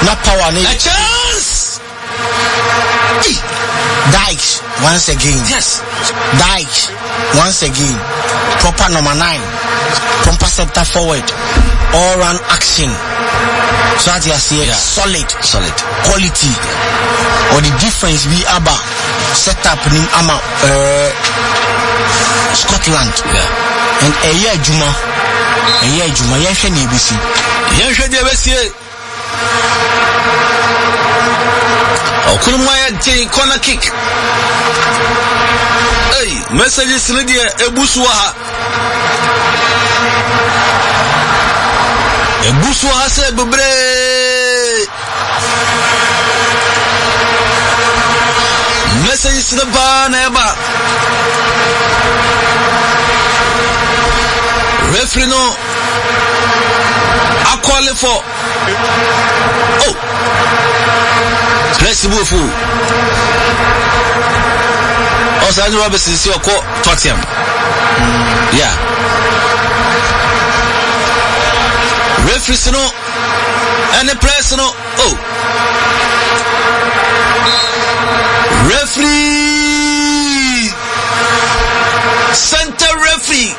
No power. A chance. Dykes once again. Yes. Dykes once again. Proper number 9. Proper center forward. All round action. So that you see solid quality. Or the difference we about set up in Scotland. And a year Juma. Okurumaya J corner kick. Hey, messages in the Ebuswaha. Ebuswaha said Bubre. Messages in the bar never. Referee no. I call it for. Oh. Flexible fool. Also, Andrew Robertson is your court. Tottenham. Yeah. Referee no. And the press no. Oh. Referee. Center referee.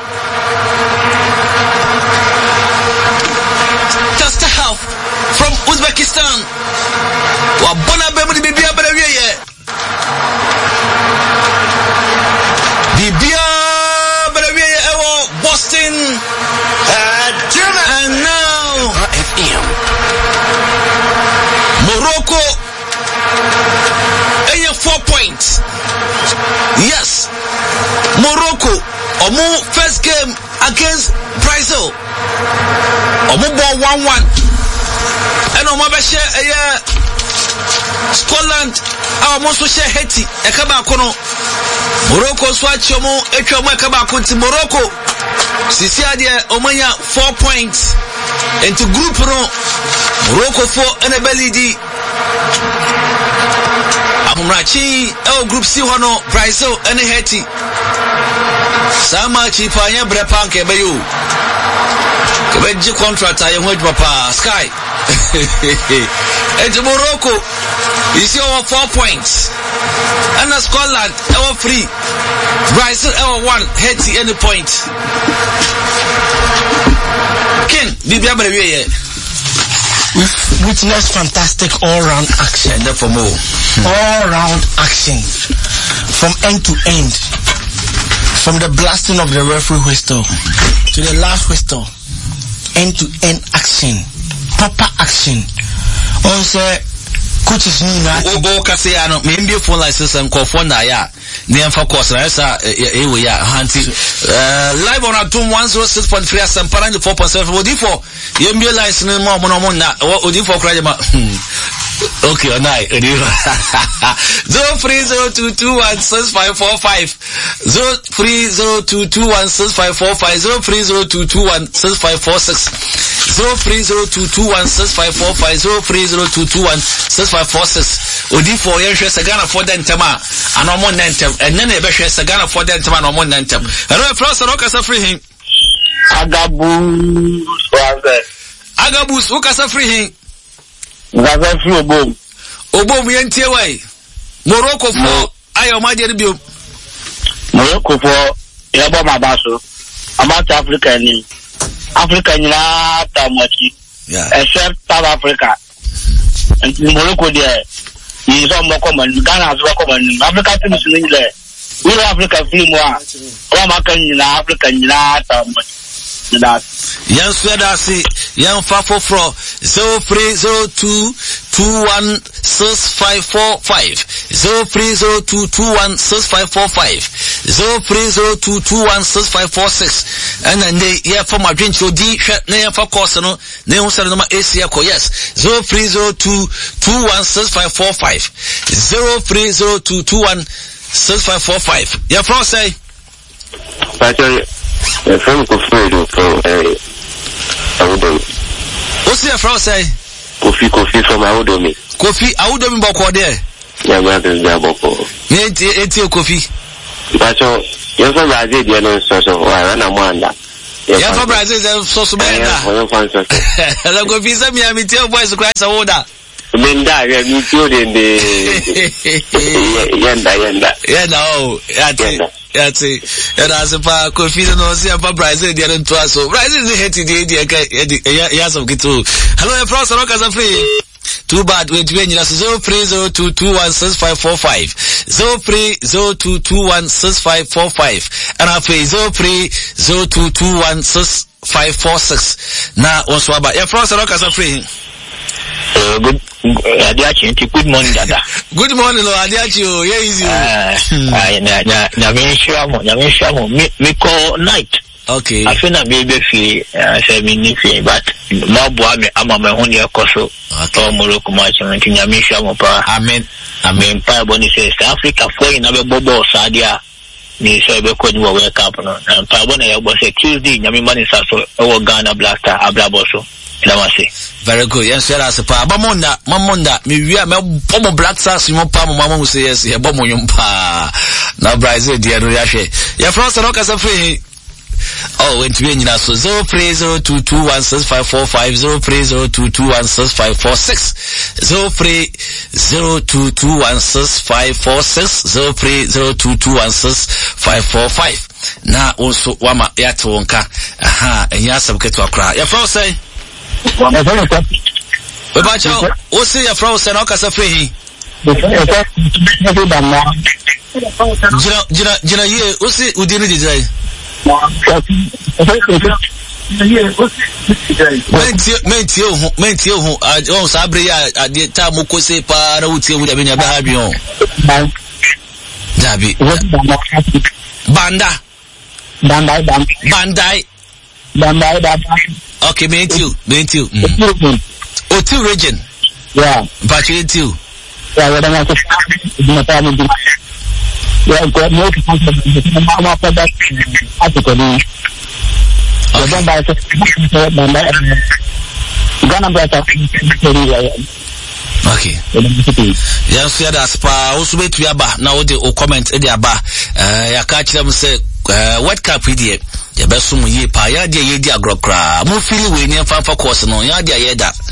Just a half from Uzbekistan. Wabona bemudi bibia barawiye. Bibia barawiye ewo Boston. And now FM. Morocco. 4 points. Yes. Morocco. Omu first game against Brazil. Omu ball 1-1. And Omu beshe Scotland. Omu so share Haiti. Ekaba kono. Morocco swatch omu etwa omu ekaba konti Morocco. Sisi ade omanya 4 points. Into group no. Morocco 4 and a belly D. Amumrachi group C hono Brazil and Haiti. Sama chipa nya brepan ke bayu. Ke beji contract aye ho papa Sky. And Morocco is over 4 points. And Scotland over 3. Brazil over 1. Haiti any point. Ken bibia brewe. We've witnessed fantastic all-round action. And for more. All-round action. From end to end. From the blasting of the referee whistle to the last whistle. End-to-end action. Proper action. Also, coaches need that. Kasi ano, maybe phone license and call phone na ya. Niamfa course na esa ewe ya hanti. Live on Atom 106.3 Asampara 4.7 Odifo. Yembe license mo na Odifo kraje ma. Okay, onai. 0302216545 0302216545 0302216546 0302216545 0302216546 Odifo yenhwe sagana for the ntema anomo nantem enne na ebehwe sagana for the ntema anomo nantem hello professor okasa free him Agabus okasa free him Gaza free obom yentie wai Morocco for ayo ma de bio Morocco for yabo mabaso about Africa ni Africa nyina tamochi except South Africa and Morocco there is some more common Ghana as well common Africa teams in there we Africa free more Africa nyina tamochi that yan sweda si yan fa foforo 0302216545 0302216545 0302216546 and then they yeah for my drink so di na yan fa course no na yan sare no ma AC ko yes 0302216545 0302216545 yeah from say from Kofi from Awudomi. What's your friend say? Kofi from Awudomi. Kofi Awudomi boko there. Yeah, we have to boko. Eti Kofi. But you for Brazil there no so na mwanda. Yeah, for Brazil so benda. La Kofi say me am tell boys Christ order. Menda ya mtu dende yenda oh yati sepa confident no see apa Brazil dia don't twa so Brazil is hate dia ya some kitu. Hello your friends rock as a free too bad wait when you 0302216545 0302216545 and I pay 0302216546 na also about your friends rock as a free. Good morning, Dada. Good morning, Adiachi. Yeah, easy. Nyamishamo, Miko night. Okay. I feel a baby fee, but Mabuame, Ama Honey Koso, or Morocco March, and Nyamishamo. Amen. Paraboni says Africa for another Bobo Sadia. Ni sabe ko ni wake up no. Paraboni was a Tuesday, Nyamimani Sasso, or Ghana Blaster, Ablaboso. Very good. Yes, sir. As a pa, Mamonda, me pomo black sass, you pa, Mamma will say yes, Bomo Yumpa. Now, Brazil, dear Riashe. Your friends are not as a free. Oh, when to be in us, 0302216545, 0302216546, 0302216546, 0302216545. Now, also, Wama Yatwonka, aha, and Yasam Ketwakra. Your friends say, Babacho, what's your frozen and Ocasa free? Jina, ye, what's it? Would you need it? Mentio, I don't sabre at the time who could say, Para would say, would have been a babion. Dabi Bandai. Okay, meant you. O2 region. Yeah. But you too. Yeah, what am I to yeah, got no mama for that article. Okay. Yes, yeah, that's pa also wait to aba now the comment e aba ya catch them say what cap here ya beso mu ye pa ya de ye di agrokra mo feel we ni fa course no ya de ye da